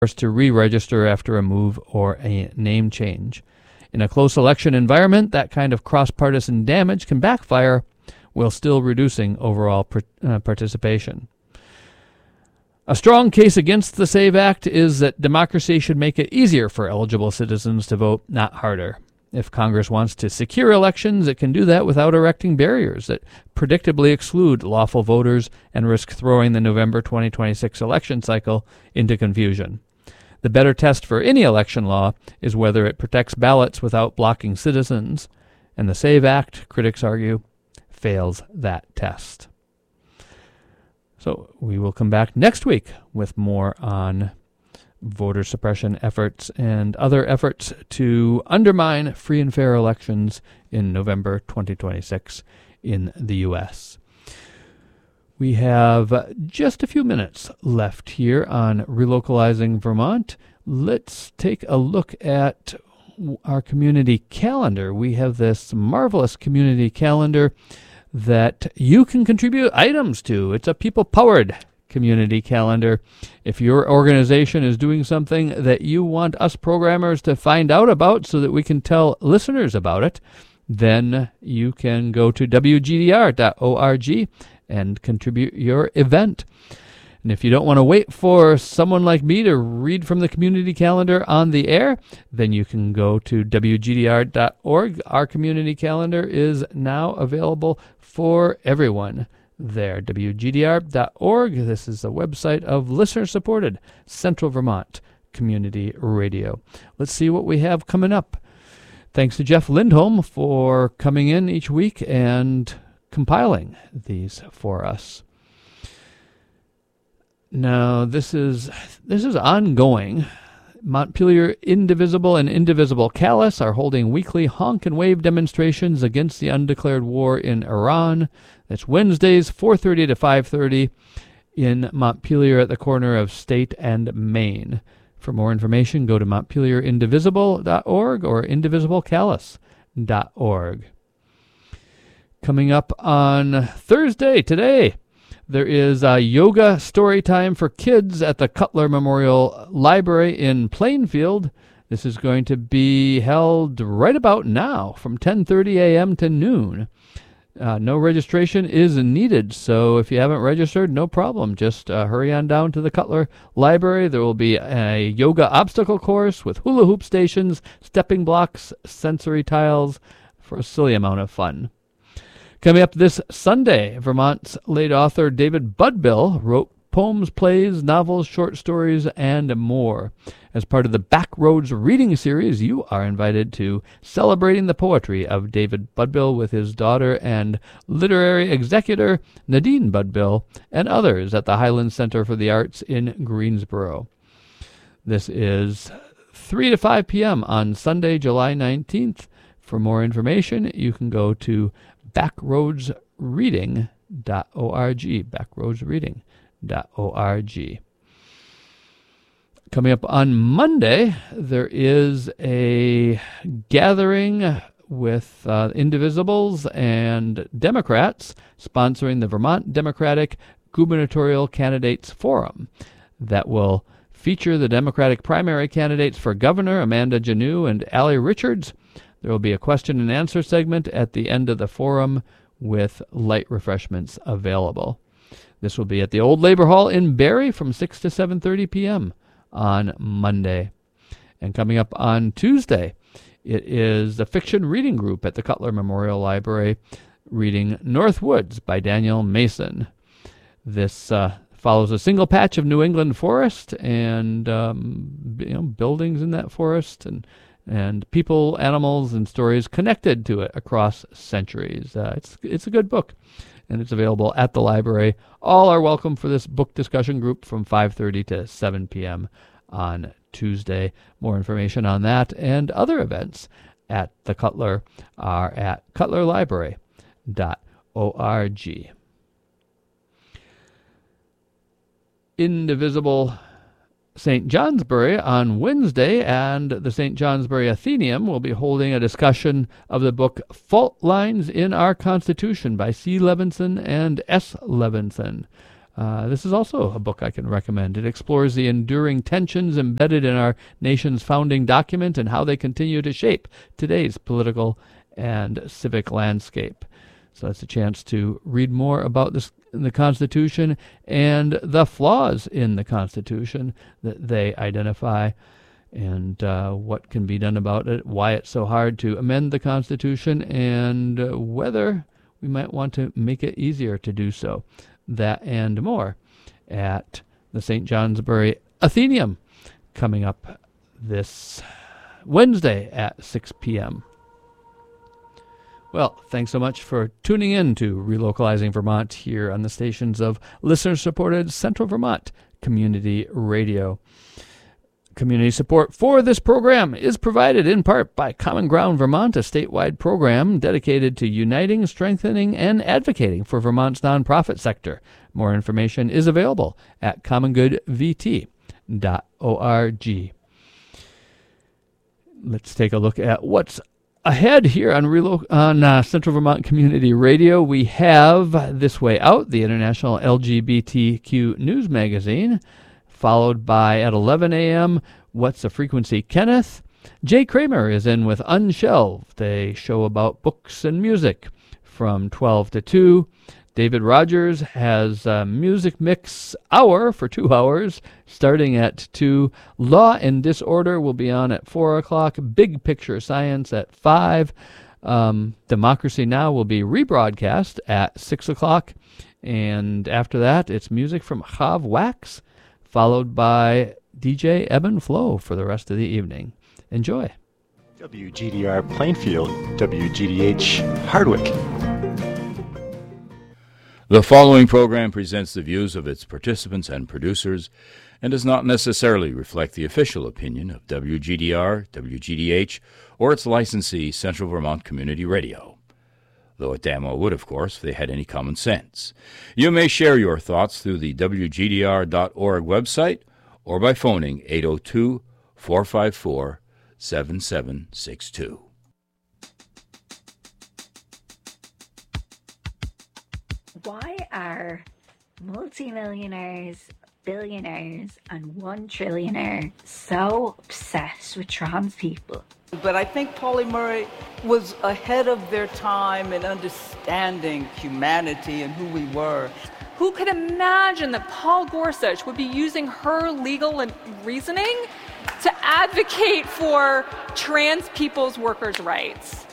forced to re-register after a move or a name change. In a close election environment, that kind of cross-partisan damage can backfire while still reducing overall participation. A strong case against the SAVE Act is that democracy should make it easier for eligible citizens to vote, not harder. If Congress wants to secure elections, it can do that without erecting barriers that predictably exclude lawful voters and risk throwing the November 2026 election cycle into confusion. The better test for any election law is whether it protects ballots without blocking citizens, and the SAVE Act, critics argue, fails that test. So we will come back next week with more on voter suppression efforts and other efforts to undermine free and fair elections in November 2026 in the U.S. We have just a few minutes left here on Relocalizing Vermont. Let's take a look at our community calendar. We have this marvelous community calendar that you can contribute items to. It's a people-powered community calendar. If your organization is doing something that you want us programmers to find out about so that we can tell listeners about it, then you can go to wgdr.org and contribute your event. And if you don't want to wait for someone like me to read from the community calendar on the air, then you can go to wgdr.org. Our community calendar is now available for everyone there. wgdr.org. This is the website of listener-supported Central Vermont Community Radio. Let's see what we have coming up. Thanks to Jeff Lindholm for coming in each week and compiling these for us. Now, this is ongoing. Montpelier Indivisible and Indivisible Callus are holding weekly honk and wave demonstrations against the undeclared war in Iran. That's Wednesdays, 4:30 to 5:30 in Montpelier at the corner of State and Main. For more information, go to montpelierindivisible.org or indivisiblecallus.org. Coming up on Thursday, today, there is a yoga story time for kids at the Cutler Memorial Library in Plainfield. This is going to be held right about now from 10:30 a.m. to noon. No registration is needed, so if you haven't registered, no problem. Just hurry on down to the Cutler Library. There will be a yoga obstacle course with hula hoop stations, stepping blocks, sensory tiles for a silly amount of fun. Coming up this Sunday, Vermont's late author David Budbill wrote poems, plays, novels, short stories, and more. As part of the Backroads reading series, you are invited to Celebrating the Poetry of David Budbill with his daughter and literary executor Nadine Budbill and others at the Highland Center for the Arts in Greensboro. This is 3 to 5 p.m. on Sunday, July 19th. For more information, you can go to backroadsreading.org, backroadsreading.org. Coming up on Monday, there is a gathering with Indivisibles and Democrats sponsoring the Vermont Democratic Gubernatorial Candidates Forum that will feature the Democratic primary candidates for governor, Amanda Janoo and Allie Richards. There will be a question and answer segment at the end of the forum with light refreshments available. This will be at the Old Labor Hall in Barrie from 6 to 7:30 p.m. on Monday. And coming up on Tuesday, it is the fiction reading group at the Cutler Memorial Library reading North Woods by Daniel Mason. This follows a single patch of New England forest and buildings in that forest and people, animals, and stories connected to it across centuries. It's a good book, and it's available at the library. All are welcome for this book discussion group from 5:30 to 7 p.m. on Tuesday. More information on that and other events at the Cutler are at cutlerlibrary.org. Indivisible St. Johnsbury on Wednesday, and the St. Johnsbury Athenaeum will be holding a discussion of the book Fault Lines in Our Constitution by C. Levinson and S. Levinson. This is also a book I can recommend. It explores the enduring tensions embedded in our nation's founding document and how they continue to shape today's political and civic landscape. So that's a chance to read more about the Constitution and the flaws in the Constitution that they identify, and what can be done about it, why it's so hard to amend the Constitution, and whether we might want to make it easier to do so. That and more at the St. Johnsbury Athenaeum coming up this Wednesday at 6 p.m. Well, thanks so much for tuning in to Relocalizing Vermont here on the stations of listener-supported Central Vermont Community Radio. Community support for this program is provided in part by Common Ground Vermont, a statewide program dedicated to uniting, strengthening, and advocating for Vermont's nonprofit sector. More information is available at commongoodvt.org. Let's take a look at what's ahead here on Central Vermont Community Radio. We have This Way Out, the International LGBTQ News Magazine, followed by at 11 a.m., What's a Frequency, Kenneth? Jay Kramer is in with Unshelved, a show about books and music, from 12 to 2. David Rogers has a music mix hour for 2 hours, starting at 2. Law and Disorder will be on at 4 o'clock. Big Picture Science at 5. Democracy Now! Will be rebroadcast at 6 o'clock. And after that, it's music from Chav Wax, followed by DJ Ebb and Flow for the rest of the evening. Enjoy. WGDR Plainfield, WGDH Hardwick. The following program presents the views of its participants and producers and does not necessarily reflect the official opinion of WGDR, WGDH, or its licensee, Central Vermont Community Radio. Though it damn well would, of course, if they had any common sense. You may share your thoughts through the WGDR.org website or by phoning 802-454-7762. Why are multimillionaires, billionaires, and $1 trillionaire so obsessed with trans people? But I think Pauli Murray was ahead of their time in understanding humanity and who we were. Who could imagine that Paul Gorsuch would be using her legal reasoning to advocate for trans people's workers' rights?